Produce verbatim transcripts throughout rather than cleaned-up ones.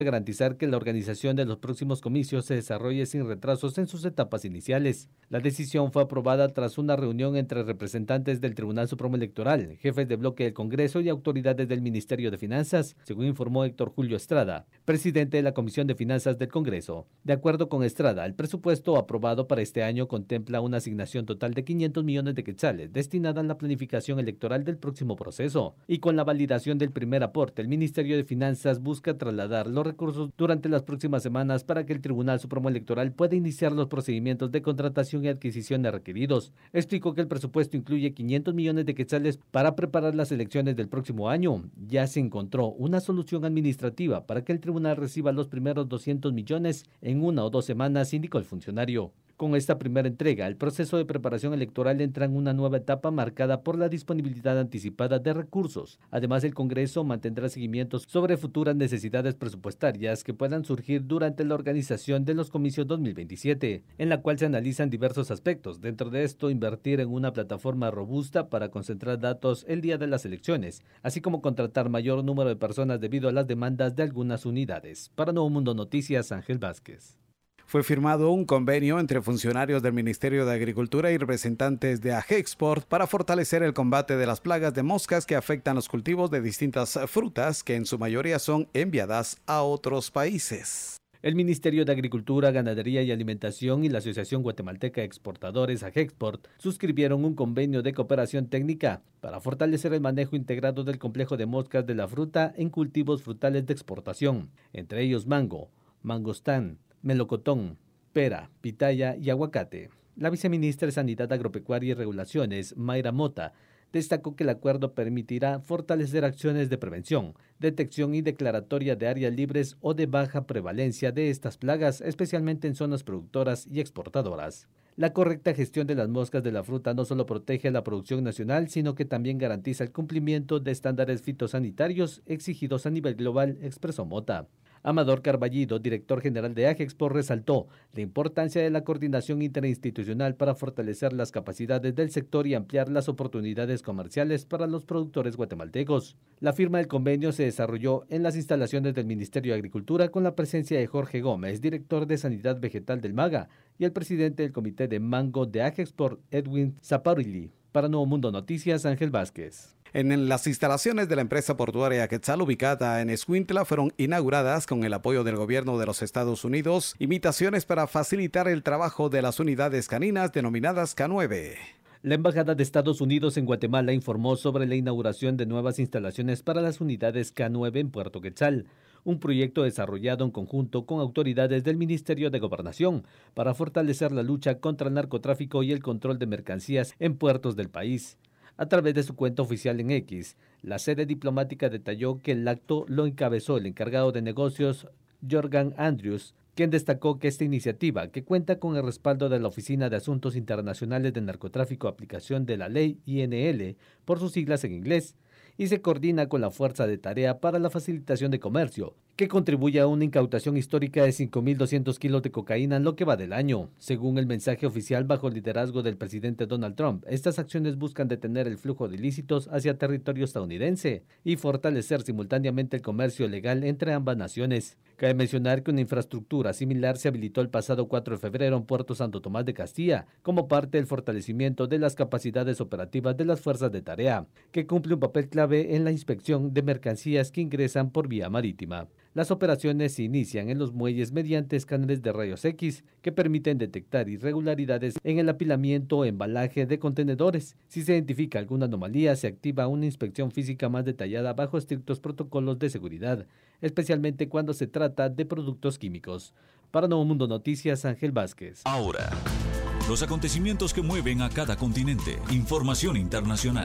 garantizar que la organización de los próximos comicios se desarrolle sin retrasos en sus etapas iniciales. La decisión fue aprobada tras una reunión entre representantes del Tribunal Supremo Electoral, jefes de bloque del Congreso y autoridades del Ministerio de Finanzas, según informó Héctor Julio Estrada, presidente de la Comisión de Finanzas del Congreso. De acuerdo con Estrada, el presupuesto aprobado para este año contempla una asignación total de quinientos millones de quetzales destinada a la planificación electoral del próximo proceso, y con la validación del primer aporte, el Ministerio de Finanzas busca trasladar los recursos durante las próximas semanas para que el Tribunal Supremo Electoral pueda iniciar los procedimientos de contratación y adquisición de requeridos. Explicó que el presupuesto incluye quinientos millones de quetzales para preparar las elecciones del próximo año. Ya se encontró una solución administrativa para que el tribunal reciba los primeros doscientos millones en una o dos semanas, indicó el funcionario. Con esta primera entrega, el proceso de preparación electoral entra en una nueva etapa marcada por la disponibilidad anticipada de recursos. Además, el Congreso mantendrá seguimientos sobre futuras necesidades presupuestarias que puedan surgir durante la organización de los comicios dos mil veintisiete, en la cual se analizan diversos aspectos. Dentro de esto, invertir en una plataforma robusta para concentrar datos el día de las elecciones, así como contratar mayor número de personas debido a las demandas de algunas unidades. Para Nuevo Mundo Noticias, Ángel Vázquez. Fue firmado un convenio entre funcionarios del Ministerio de Agricultura y representantes de Agexport para fortalecer el combate de las plagas de moscas que afectan los cultivos de distintas frutas que en su mayoría son enviadas a otros países. El Ministerio de Agricultura, Ganadería y Alimentación y la Asociación Guatemalteca de Exportadores, Agexport, suscribieron un convenio de cooperación técnica para fortalecer el manejo integrado del complejo de moscas de la fruta en cultivos frutales de exportación, entre ellos mango, mangostán, melocotón, pera, pitaya y aguacate. La viceministra de Sanidad Agropecuaria y Regulaciones, Mayra Mota, destacó que el acuerdo permitirá fortalecer acciones de prevención, detección y declaratoria de áreas libres o de baja prevalencia de estas plagas, especialmente en zonas productoras y exportadoras. La correcta gestión de las moscas de la fruta no solo protege la producción nacional, sino que también garantiza el cumplimiento de estándares fitosanitarios exigidos a nivel global, expresó Mota. Amador Carballido, director general de Agexport, resaltó la importancia de la coordinación interinstitucional para fortalecer las capacidades del sector y ampliar las oportunidades comerciales para los productores guatemaltecos. La firma del convenio se desarrolló en las instalaciones del Ministerio de Agricultura con la presencia de Jorge Gómez, director de Sanidad Vegetal del MAGA, y el presidente del Comité de Mango de Agexport, Edwin Zaparilli. Para Nuevo Mundo Noticias, Ángel Vázquez. En las instalaciones de la empresa portuaria Quetzal ubicada en Escuintla fueron inauguradas con el apoyo del gobierno de los Estados Unidos imitaciones para facilitar el trabajo de las unidades caninas denominadas K nueve. La Embajada de Estados Unidos en Guatemala informó sobre la inauguración de nuevas instalaciones para las unidades K nueve en Puerto Quetzal, un proyecto desarrollado en conjunto con autoridades del Ministerio de Gobernación para fortalecer la lucha contra el narcotráfico y el control de mercancías en puertos del país. A través de su cuenta oficial en X, la sede diplomática detalló que el acto lo encabezó el encargado de negocios, Jorgan Andrews, quien destacó que esta iniciativa, que cuenta con el respaldo de la Oficina de Asuntos Internacionales de Narcotráfico Aplicación de la Ley I N L, por sus siglas en inglés, y se coordina con la Fuerza de Tarea para la Facilitación de Comercio, que contribuye a una incautación histórica de cinco mil doscientos kilos de cocaína en lo que va del año. Según el mensaje oficial bajo el liderazgo del presidente Donald Trump, estas acciones buscan detener el flujo de ilícitos hacia territorio estadounidense y fortalecer simultáneamente el comercio legal entre ambas naciones. Cabe mencionar que una infraestructura similar se habilitó el pasado cuatro de febrero en Puerto Santo Tomás de Castilla, como parte del fortalecimiento de las capacidades operativas de las fuerzas de tarea, que cumple un papel clave en la inspección de mercancías que ingresan por vía marítima. Las operaciones se inician en los muelles mediante escáneres de rayos X que permiten detectar irregularidades en el apilamiento o embalaje de contenedores. Si se identifica alguna anomalía, se activa una inspección física más detallada bajo estrictos protocolos de seguridad, especialmente cuando se trata de productos químicos. Para Nuevo Mundo Noticias, Ángel Vázquez. Ahora, los acontecimientos que mueven a cada continente. Información internacional.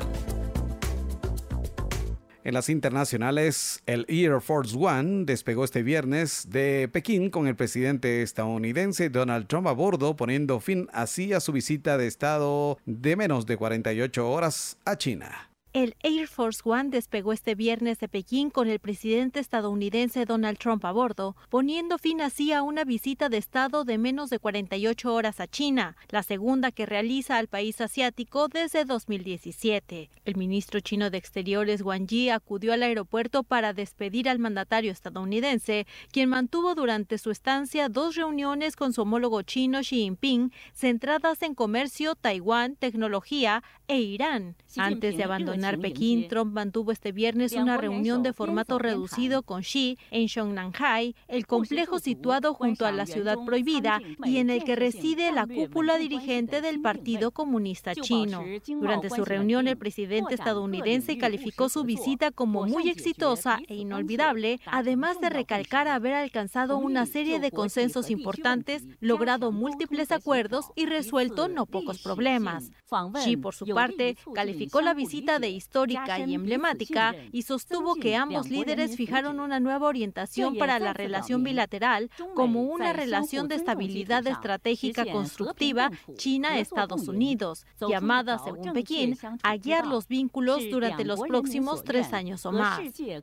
En las internacionales, el Air Force One despegó este viernes de Pekín con el presidente estadounidense Donald Trump a bordo, poniendo fin así a su visita de estado de menos de cuarenta y ocho horas a China. El Air Force One despegó este viernes de Pekín con el presidente estadounidense Donald Trump a bordo, poniendo fin así a una visita de Estado de menos de cuarenta y ocho horas a China, la segunda que realiza al país asiático desde dos mil diecisiete. El ministro chino de Exteriores Wang Yi acudió al aeropuerto para despedir al mandatario estadounidense, quien mantuvo durante su estancia dos reuniones con su homólogo chino Xi Jinping, centradas en comercio, Taiwán, tecnología e Irán. Antes de abandonar Pekín, Trump mantuvo este viernes una reunión de formato reducido con Xi en Zhongnanhai, el complejo situado junto a la Ciudad Prohibida y en el que reside la cúpula dirigente del Partido Comunista Chino. Durante su reunión, el presidente estadounidense calificó su visita como muy exitosa e inolvidable, además de recalcar haber alcanzado una serie de consensos importantes, logrado múltiples acuerdos y resuelto no pocos problemas. Xi, por su parte, calificó la visita de histórica y emblemática y sostuvo que ambos líderes fijaron una nueva orientación para la relación bilateral como una relación de estabilidad estratégica constructiva China-Estados Unidos, llamada, según Pekín, a guiar los vínculos durante los próximos tres años o más.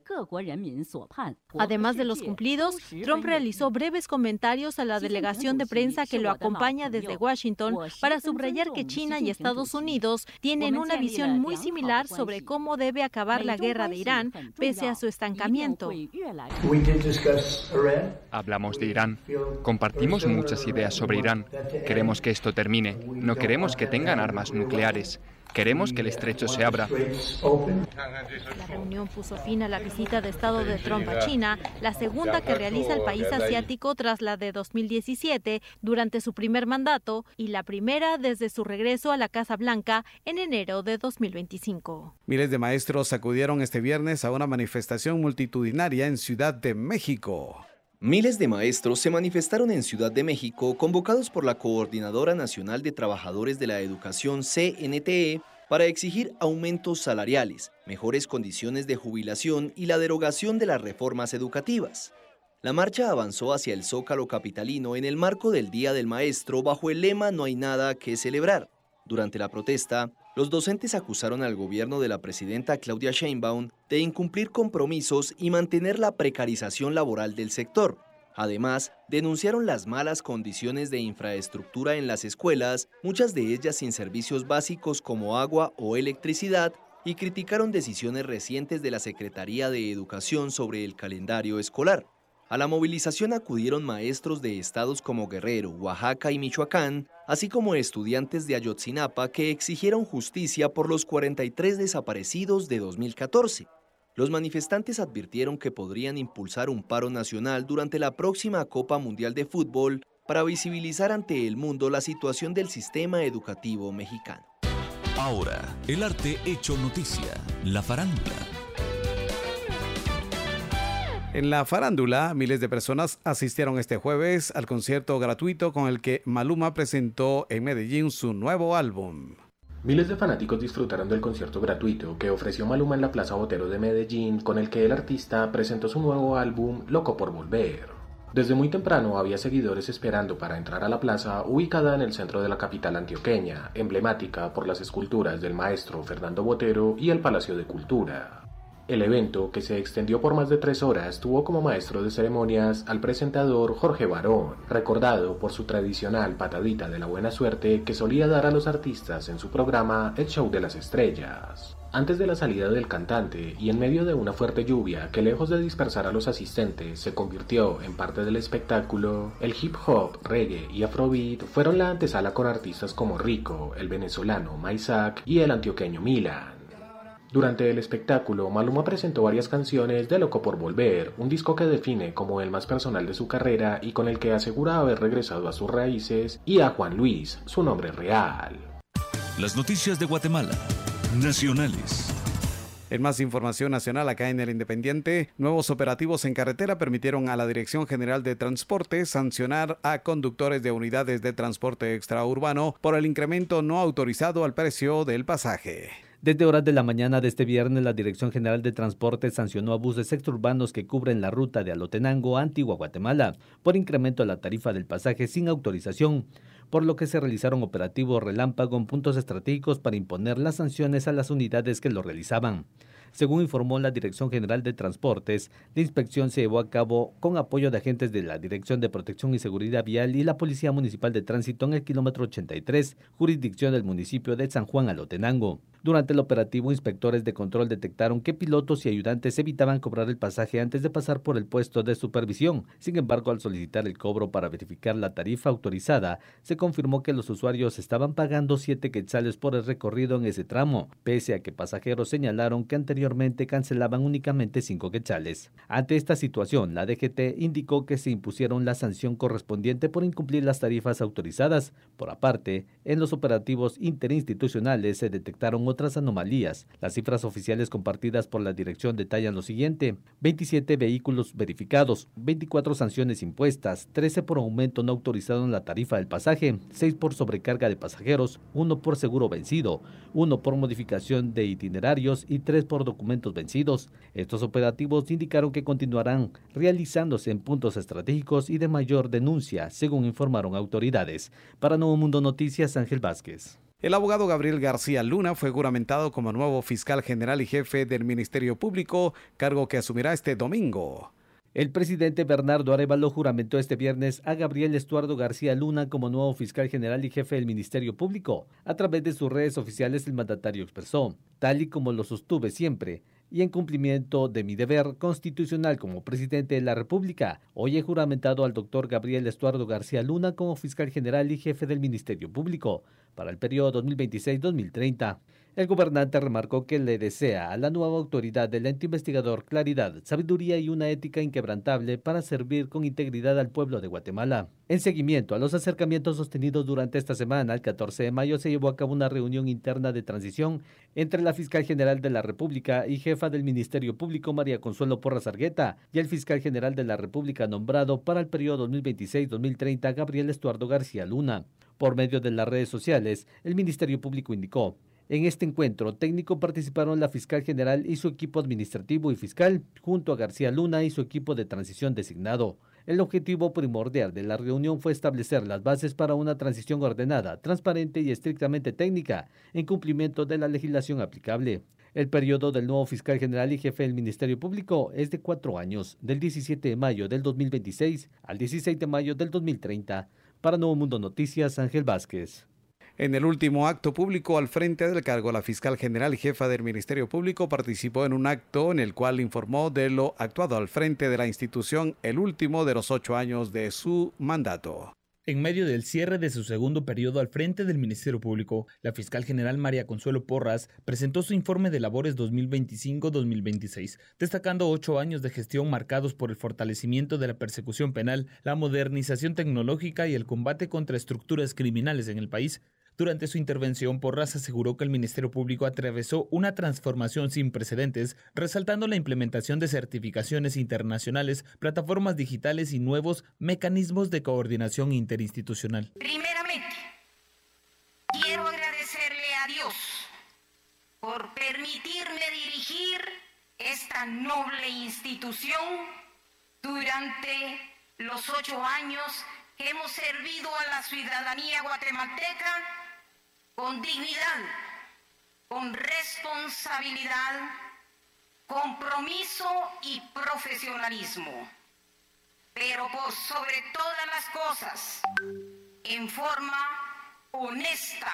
Además de los cumplidos, Trump realizó breves comentarios a la delegación de prensa que lo acompaña desde Washington para subrayar que China y Estados Unidos tienen una visión muy similar sobre cómo debe acabar la guerra de Irán, pese a su estancamiento. Hablamos de Irán. Compartimos muchas ideas sobre Irán. Queremos que esto termine. No queremos que tengan armas nucleares. Queremos que el estrecho se abra. La reunión puso fin a la visita de Estado de Trump a China, la segunda que realiza el país asiático tras la de dos mil diecisiete durante su primer mandato y la primera desde su regreso a la Casa Blanca en enero de dos mil veinticinco. Miles de maestros acudieron este viernes a una manifestación multitudinaria en Ciudad de México. Miles de maestros se manifestaron en Ciudad de México, convocados por la Coordinadora Nacional de Trabajadores de la Educación, C N T E, para exigir aumentos salariales, mejores condiciones de jubilación y la derogación de las reformas educativas. La marcha avanzó hacia el Zócalo capitalino en el marco del Día del Maestro bajo el lema "No hay nada que celebrar". Durante la protesta, los docentes acusaron al gobierno de la presidenta Claudia Sheinbaum de incumplir compromisos y mantener la precarización laboral del sector. Además, denunciaron las malas condiciones de infraestructura en las escuelas, muchas de ellas sin servicios básicos como agua o electricidad, y criticaron decisiones recientes de la Secretaría de Educación sobre el calendario escolar. A la movilización acudieron maestros de estados como Guerrero, Oaxaca y Michoacán, así como estudiantes de Ayotzinapa que exigieron justicia por los cuarenta y tres desaparecidos de dos mil catorce. Los manifestantes advirtieron que podrían impulsar un paro nacional durante la próxima Copa Mundial de Fútbol para visibilizar ante el mundo la situación del sistema educativo mexicano. Ahora, el arte hecho noticia, la farándula. En la farándula, miles de personas asistieron este jueves al concierto gratuito con el que Maluma presentó en Medellín su nuevo álbum. Miles de fanáticos disfrutaron del concierto gratuito que ofreció Maluma en la Plaza Botero de Medellín, con el que el artista presentó su nuevo álbum Loco por Volver. Desde muy temprano había seguidores esperando para entrar a la plaza, ubicada en el centro de la capital antioqueña, emblemática por las esculturas del maestro Fernando Botero y el Palacio de Cultura. El evento, que se extendió por más de tres horas, tuvo como maestro de ceremonias al presentador Jorge Barón, recordado por su tradicional patadita de la buena suerte que solía dar a los artistas en su programa El Show de las Estrellas. Antes de la salida del cantante y en medio de una fuerte lluvia que, lejos de dispersar a los asistentes, se convirtió en parte del espectáculo, el hip hop, reggae y afrobeat fueron la antesala con artistas como Rico, el venezolano Maysak y el antioqueño Milan. Durante el espectáculo, Maluma presentó varias canciones de Loco por Volver, un disco que define como el más personal de su carrera y con el que asegura haber regresado a sus raíces y a Juan Luis, su nombre real. Las noticias de Guatemala, nacionales. En más información nacional acá en El Independiente, nuevos operativos en carretera permitieron a la Dirección General de Transporte sancionar a conductores de unidades de transporte extraurbano por el incremento no autorizado al precio del pasaje. Desde horas de la mañana de este viernes, la Dirección General de Transporte sancionó a buses extraurbanos que cubren la ruta de Alotenango a Antigua Guatemala por incremento a la tarifa del pasaje sin autorización, por lo que se realizaron operativos relámpago en puntos estratégicos para imponer las sanciones a las unidades que lo realizaban. Según informó la Dirección General de Transportes, la inspección se llevó a cabo con apoyo de agentes de la Dirección de Protección y Seguridad Vial y la Policía Municipal de Tránsito en el kilómetro ochenta y tres, jurisdicción del municipio de San Juan Alotenango. Durante el operativo, inspectores de control detectaron que pilotos y ayudantes evitaban cobrar el pasaje antes de pasar por el puesto de supervisión. Sin embargo, al solicitar el cobro para verificar la tarifa autorizada, se confirmó que los usuarios estaban pagando siete quetzales por el recorrido en ese tramo, pese a que pasajeros señalaron que anteriormente cancelaban únicamente cinco quetzales. Ante esta situación, la D G T indicó que se impusieron la sanción correspondiente por incumplir las tarifas autorizadas. Por aparte, en los operativos interinstitucionales se detectaron otras anomalías. Las cifras oficiales compartidas por la dirección detallan lo siguiente: veintisiete vehículos verificados, veinticuatro sanciones impuestas, trece por aumento no autorizado en la tarifa del pasaje, seis por sobrecarga de pasajeros, uno por seguro vencido, uno por modificación de itinerarios y tres por documentos vencidos. Estos operativos indicaron que continuarán realizándose en puntos estratégicos y de mayor denuncia, según informaron autoridades. Para Nuevo Mundo Noticias, Ángel Vázquez. El abogado Gabriel García Luna fue juramentado como nuevo fiscal general y jefe del Ministerio Público, cargo que asumirá este domingo. El presidente Bernardo Arévalo juramentó este viernes a Gabriel Estuardo García Luna como nuevo fiscal general y jefe del Ministerio Público. A través de sus redes oficiales, el mandatario expresó: tal y como lo sostuve siempre, y en cumplimiento de mi deber constitucional como presidente de la República, hoy he juramentado al doctor Gabriel Estuardo García Luna como fiscal general y jefe del Ministerio Público para el periodo dos mil veintiséis a dos mil treinta. El gobernante remarcó que le desea a la nueva autoridad del ente investigador claridad, sabiduría y una ética inquebrantable para servir con integridad al pueblo de Guatemala. En seguimiento a los acercamientos sostenidos durante esta semana, el catorce de mayo se llevó a cabo una reunión interna de transición entre la fiscal general de la República y jefa del Ministerio Público, María Consuelo Porras Argueta, y el fiscal general de la República nombrado para el periodo dos mil veintiséis a dos mil treinta, Gabriel Estuardo García Luna. Por medio de las redes sociales, el Ministerio Público indicó: en este encuentro técnico participaron la fiscal general y su equipo administrativo y fiscal, junto a García Luna y su equipo de transición designado. El objetivo primordial de la reunión fue establecer las bases para una transición ordenada, transparente y estrictamente técnica, en cumplimiento de la legislación aplicable. El periodo del nuevo fiscal general y jefe del Ministerio Público es de cuatro años, del diecisiete de mayo del dos mil veintiséis al dieciséis de mayo del dos mil treinta. Para Nuevo Mundo Noticias, Ángel Vázquez. En el último acto público al frente del cargo, la fiscal general y jefa del Ministerio Público participó en un acto en el cual informó de lo actuado al frente de la institución el último de los ocho años de su mandato. En medio del cierre de su segundo periodo al frente del Ministerio Público, la fiscal general María Consuelo Porras presentó su informe de labores dos mil veinticinco a dos mil veintiséis, destacando ocho años de gestión marcados por el fortalecimiento de la persecución penal, la modernización tecnológica y el combate contra estructuras criminales en el país. Durante su intervención, Porras aseguró que el Ministerio Público atravesó una transformación sin precedentes, resaltando la implementación de certificaciones internacionales, plataformas digitales y nuevos mecanismos de coordinación interinstitucional. Primeramente, quiero agradecerle a Dios por permitirme dirigir esta noble institución durante los ocho años que hemos servido a la ciudadanía guatemalteca con dignidad, con responsabilidad, compromiso y profesionalismo, pero por sobre todas las cosas, en forma honesta,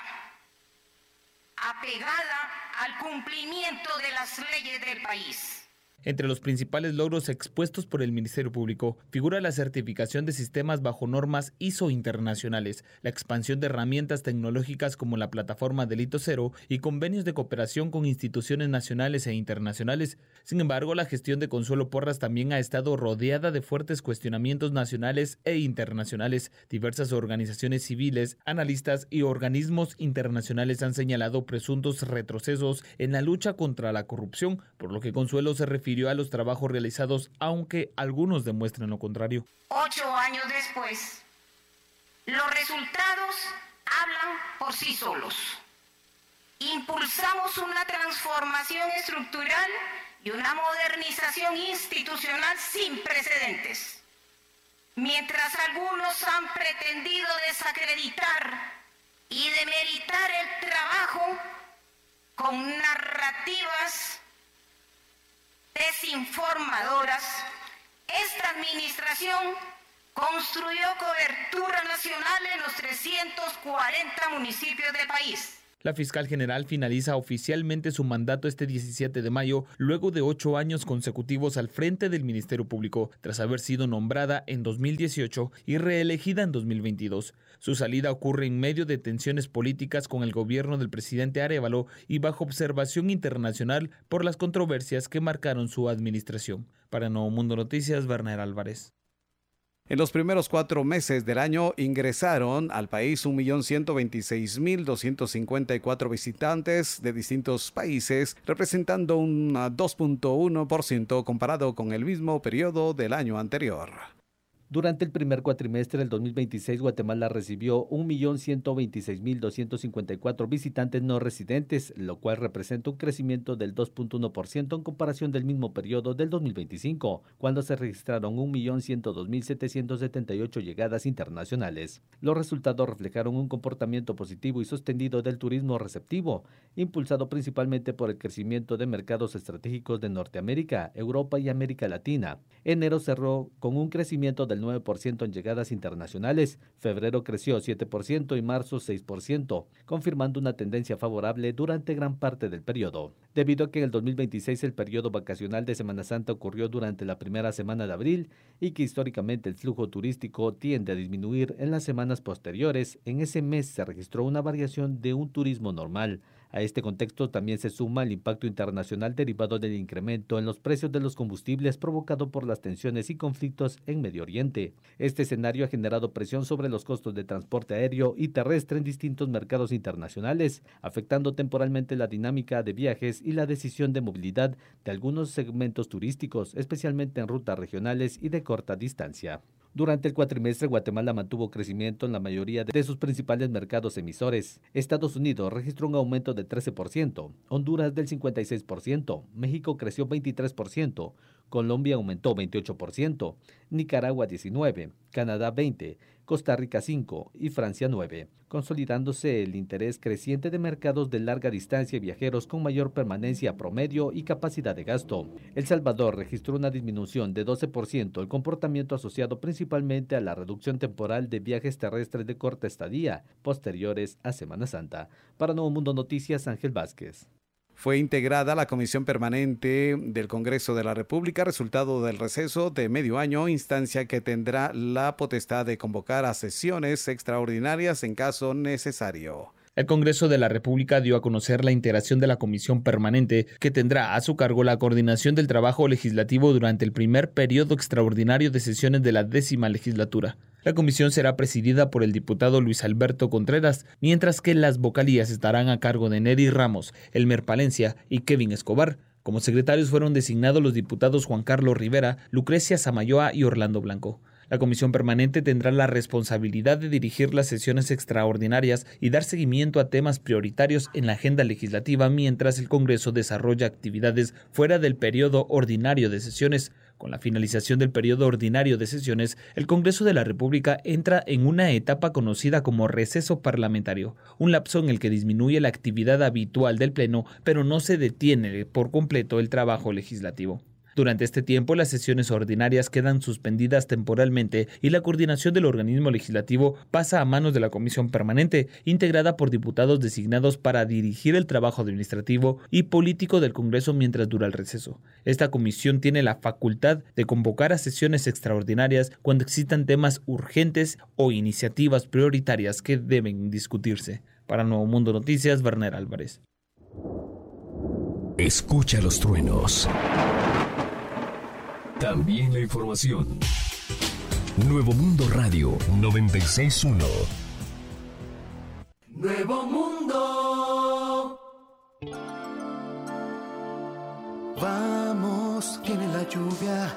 apegada al cumplimiento de las leyes del país. Entre los principales logros expuestos por el Ministerio Público figura la certificación de sistemas bajo normas I S O internacionales, la expansión de herramientas tecnológicas como la plataforma Delito Cero y convenios de cooperación con instituciones nacionales e internacionales. Sin embargo, la gestión de Consuelo Porras también ha estado rodeada de fuertes cuestionamientos nacionales e internacionales. Diversas organizaciones civiles, analistas y organismos internacionales han señalado presuntos retrocesos en la lucha contra la corrupción, por lo que Consuelo se refiere a los trabajos realizados, aunque algunos demuestran lo contrario. Ocho años después, los resultados hablan por sí solos. impulsamos una transformación estructural y una modernización institucional sin precedentes. Mientras algunos han pretendido desacreditar y demeritar el trabajo con narrativas desinformadoras, esta administración construyó cobertura nacional en los trescientos cuarenta municipios del país. La fiscal general finaliza oficialmente su mandato este diecisiete de mayo, luego de ocho años consecutivos al frente del Ministerio Público, tras haber sido nombrada en dos mil dieciocho y reelegida en dos mil veintidós. Su salida ocurre en medio de tensiones políticas con el gobierno del presidente Arévalo y bajo observación internacional por las controversias que marcaron su administración. Para Nuevo Mundo Noticias, Werner Álvarez. En los primeros cuatro meses del año ingresaron al país un millón ciento veintiséis mil doscientos cincuenta y cuatro visitantes de distintos países, representando un dos punto uno por ciento comparado con el mismo periodo del año anterior. Durante el primer cuatrimestre del dos mil veintiséis, Guatemala recibió un millón ciento veintiséis mil doscientos cincuenta y cuatro visitantes no residentes, lo cual representa un crecimiento del dos punto uno por ciento en comparación del mismo periodo del dos mil veinticinco, cuando se registraron un millón ciento dos mil setecientos setenta y ocho llegadas internacionales. Los resultados reflejaron un comportamiento positivo y sostenido del turismo receptivo, impulsado principalmente por el crecimiento de mercados estratégicos de Norteamérica, Europa y América Latina. Enero cerró con un crecimiento del nueve por ciento en llegadas internacionales, febrero creció siete por ciento y marzo seis por ciento, confirmando una tendencia favorable durante gran parte del periodo. Debido a que en el dos mil veintiséis el periodo vacacional de Semana Santa ocurrió durante la primera semana de abril y que históricamente el flujo turístico tiende a disminuir en las semanas posteriores, en ese mes se registró una variación de un turismo normal. A este contexto también se suma el impacto internacional derivado del incremento en los precios de los combustibles provocado por las tensiones y conflictos en Medio Oriente. Este escenario ha generado presión sobre los costos de transporte aéreo y terrestre en distintos mercados internacionales, afectando temporalmente la dinámica de viajes y la decisión de movilidad de algunos segmentos turísticos, especialmente en rutas regionales y de corta distancia. Durante el cuatrimestre, Guatemala mantuvo crecimiento en la mayoría de sus principales mercados emisores. Estados Unidos registró un aumento del trece por ciento, Honduras del cincuenta y seis por ciento, México creció veintitrés por ciento, Colombia aumentó veintiocho por ciento, Nicaragua diecinueve por ciento, Canadá veinte por ciento, Costa Rica cinco por ciento y Francia nueve por ciento, consolidándose el interés creciente de mercados de larga distancia y viajeros con mayor permanencia promedio y capacidad de gasto. El Salvador registró una disminución de doce por ciento, el comportamiento asociado principalmente a la reducción temporal de viajes terrestres de corta estadía posteriores a Semana Santa. Para Nuevo Mundo Noticias, Ángel Vázquez. Fue integrada la Comisión Permanente del Congreso de la República, resultado del receso de medio año, instancia que tendrá la potestad de convocar a sesiones extraordinarias en caso necesario. El Congreso de la República dio a conocer la integración de la Comisión Permanente, que tendrá a su cargo la coordinación del trabajo legislativo durante el primer periodo extraordinario de sesiones de la décima legislatura. La comisión será presidida por el diputado Luis Alberto Contreras, mientras que las vocalías estarán a cargo de Neri Ramos, Elmer Palencia y Kevin Escobar. Como secretarios fueron designados los diputados Juan Carlos Rivera, Lucrecia Samayoa y Orlando Blanco. La Comisión Permanente tendrá la responsabilidad de dirigir las sesiones extraordinarias y dar seguimiento a temas prioritarios en la agenda legislativa mientras el Congreso desarrolla actividades fuera del periodo ordinario de sesiones. Con la finalización del periodo ordinario de sesiones, el Congreso de la República entra en una etapa conocida como receso parlamentario, un lapso en el que disminuye la actividad habitual del Pleno, pero no se detiene por completo el trabajo legislativo. Durante este tiempo, las sesiones ordinarias quedan suspendidas temporalmente y la coordinación del organismo legislativo pasa a manos de la Comisión Permanente, integrada por diputados designados para dirigir el trabajo administrativo y político del Congreso mientras dura el receso. Esta comisión tiene la facultad de convocar a sesiones extraordinarias cuando existan temas urgentes o iniciativas prioritarias que deben discutirse. Para Nuevo Mundo Noticias, Werner Álvarez. Escucha los truenos. También la información. Nuevo Mundo Radio noventa y seis punto uno. Nuevo Mundo. Vamos, viene la lluvia.